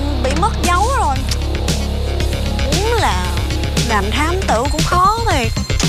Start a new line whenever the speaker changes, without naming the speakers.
bị mất dấu rồi. Đúng là làm thám tử cũng khó thiệt.